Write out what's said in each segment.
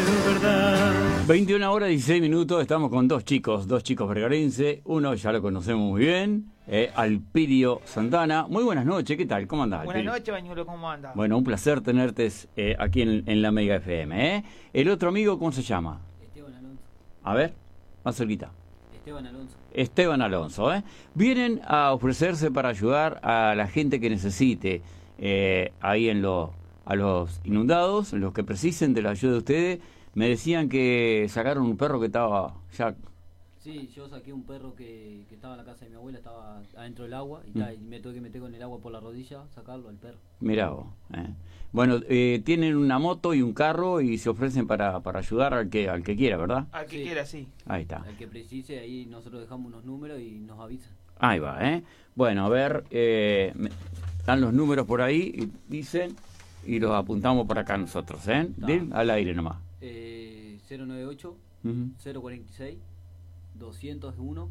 verdad. 21 horas 16 minutos, estamos con dos chicos vergarenses. Uno ya lo conocemos muy bien, Alpidio Santana. Muy buenas noches, ¿qué tal? ¿Cómo andás? Buenas noches, Bañuelo, ¿cómo andas? Bueno, un placer tenerte aquí en la Mega FM. El otro amigo, ¿cómo se llama? Esteban Alonso. A ver, más cerquita. Esteban Alonso. Esteban Alonso, Vienen a ofrecerse para ayudar a la gente que necesite ahí a los inundados, los que precisen de la ayuda de ustedes. Me decían que sacaron un perro que estaba ya... Sí, yo saqué un perro que estaba en la casa de mi abuela, estaba adentro del agua y me tuve que meter con el agua por la rodilla, sacarlo al perro. Mirá vos. Bueno, tienen una moto y un carro y se ofrecen para ayudar al que quiera, ¿verdad? Al que Sí. quiera, sí. Ahí está. El que precise, ahí nosotros dejamos unos números y nos avisan. Ahí va, Bueno, a ver, están los números por ahí, y dicen, y los apuntamos por acá nosotros, Bien, al aire nomás. 098 Ujú. 046 201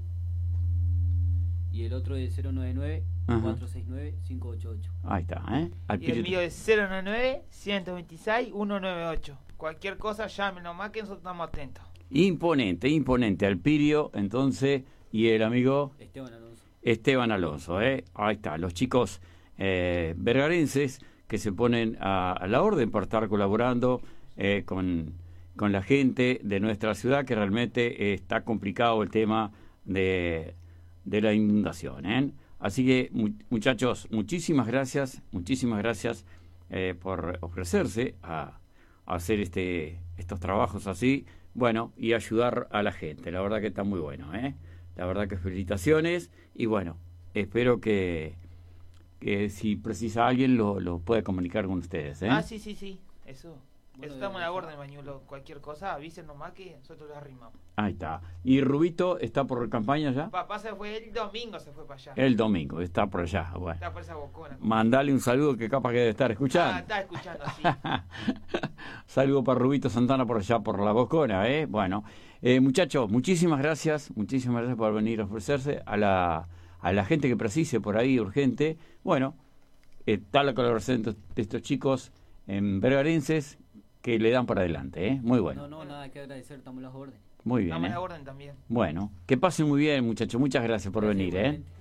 y el otro es 099 Ajá. 469 588. Ahí está, Y el Alpidio. mío es 099-126-198. Cualquier cosa, llamen nomás que nosotros estamos atentos. Imponente, Alpidio, entonces, y el amigo Esteban Alonso. Esteban Alonso, Ahí está, los chicos vergarenses que se ponen a la orden para estar colaborando con la gente de nuestra ciudad, que realmente está complicado el tema de la inundación, Así que, muchachos, muchísimas gracias por ofrecerse a hacer estos trabajos así, bueno, y ayudar a la gente. La verdad que está muy bueno, La verdad que felicitaciones, y bueno, espero que si precisa alguien lo puede comunicar con ustedes, Ah, sí, eso. Bueno, Estamos a la orden, Bañuelo. Cualquier cosa, avisen nomás que nosotros lo arrimamos. Ahí está. ¿Y Rubito está por campaña ya? Papá se fue el domingo, se fue para allá. El domingo, está por allá. Bueno, Está por esa bocona. mandale un saludo que capaz que debe estar escuchando. Está escuchando, sí. Saludo para Rubito Santana por allá, por la Boscona, Bueno, muchachos, muchísimas gracias por venir a ofrecerse a la gente que precise por ahí, urgente. Bueno, está la colaboración de estos chicos vergarenses que le dan para adelante, Muy bueno. No, nada que agradecer, estamos a las órdenes. Muy bien, Estamos a la orden también. Bueno, que pasen muy bien, muchachos. Muchas gracias por venir, Igualmente.